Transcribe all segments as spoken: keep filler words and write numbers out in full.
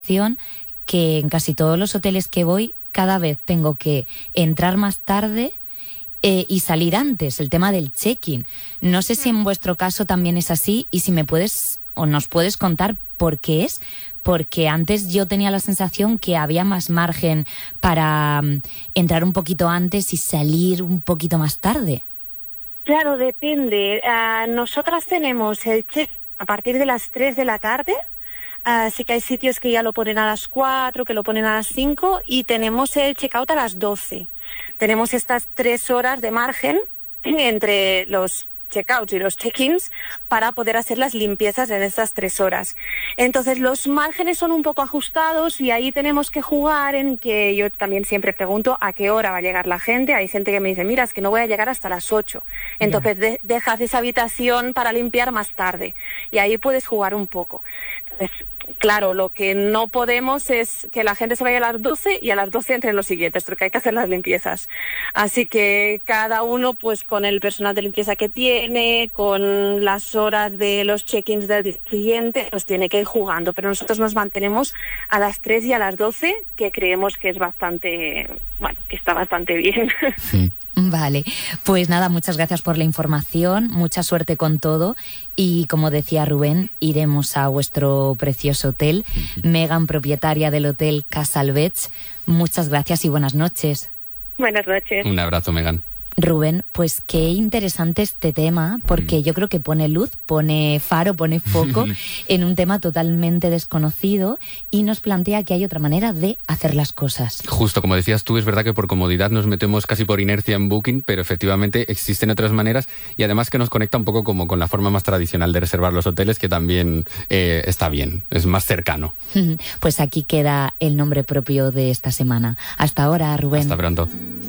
que en casi todos los hoteles que voy, cada vez tengo que entrar más tarde eh, y salir antes, el tema del check-in. No sé si en vuestro caso también es así y si me puedes o nos puedes contar por qué es, porque antes yo tenía la sensación que había más margen para um, entrar un poquito antes y salir un poquito más tarde. Claro, depende. Uh, nosotras tenemos el check a partir de las tres de la tarde. Uh, sí que hay sitios que ya lo ponen a las cuatro, que lo ponen a las cinco, y tenemos el check-out a las doce. Tenemos estas tres horas de margen entre los check-outs y los check-ins para poder hacer las limpiezas en estas tres horas. Entonces los márgenes son un poco ajustados y ahí tenemos que jugar en que yo también siempre pregunto a qué hora va a llegar la gente. Hay gente que me dice, mira, es que no voy a llegar hasta las ocho. Entonces de- dejas esa habitación para limpiar más tarde y ahí puedes jugar un poco. Entonces, claro, lo que no podemos es que la gente se vaya a las doce y a las doce entren los siguientes, porque hay que hacer las limpiezas. Así que cada uno, pues con el personal de limpieza que tiene, con las horas de los check-ins del cliente, pues tiene que ir jugando. Pero nosotros nos mantenemos a las tres y a las doce, que creemos que es bastante, bueno, que está bastante bien. Sí. Vale, pues nada, muchas gracias por la información, mucha suerte con todo y como decía Rubén, iremos a vuestro precioso hotel. Megan, propietaria del hotel Casalbets, muchas gracias y buenas noches. Buenas noches. Un abrazo, Megan. Rubén, pues qué interesante este tema, porque mm. yo creo que pone luz, pone faro, pone foco en un tema totalmente desconocido y nos plantea que hay otra manera de hacer las cosas. Justo, como decías tú, es verdad que por comodidad nos metemos casi por inercia en Booking, pero efectivamente existen otras maneras y además que nos conecta un poco como con la forma más tradicional de reservar los hoteles, que también eh, está bien, es más cercano. Pues aquí queda el nombre propio de esta semana. Hasta ahora, Rubén. Hasta pronto.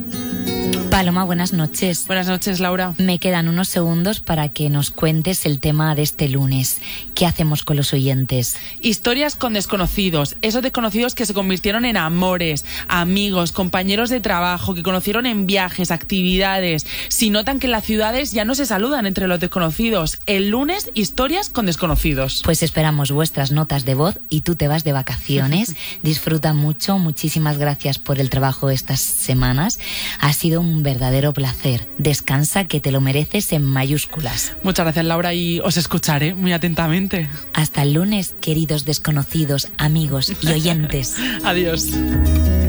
Paloma, buenas noches. Buenas noches, Laura. Me quedan unos segundos para que nos cuentes el tema de este lunes. ¿Qué hacemos con los oyentes? Historias con desconocidos, esos desconocidos que se convirtieron en amores, amigos, compañeros de trabajo, que conocieron en viajes, actividades. Si notan que en las ciudades ya no se saludan entre los desconocidos. El lunes, historias con desconocidos. Pues esperamos vuestras notas de voz y tú te vas de vacaciones. Disfruta mucho, muchísimas gracias por el trabajo estas semanas. Ha sido un verdadero placer. Descansa, que te lo mereces en mayúsculas. Muchas gracias, Laura, y os escucharé muy atentamente. Hasta el lunes, queridos desconocidos, amigos y oyentes. Adiós.